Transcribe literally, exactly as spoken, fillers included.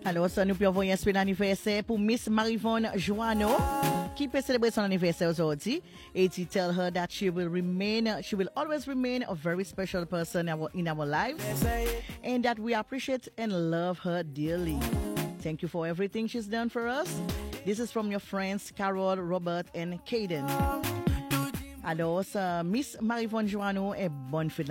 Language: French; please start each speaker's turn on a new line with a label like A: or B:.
A: Alors, ça nous peut envoyer un spécial anniversaire pour Miss Marivonne Joano, qui peut célébrer son anniversaire aujourd'hui. Et to tell her that she will remain, she will always remain a very special person in our, in our lives, and that we appreciate and love her dearly. Thank you for everything she's done for us. This is from your friends Carol, Robert, and Caden. Alors, ça, Miss Marivonne Joano est bonne fête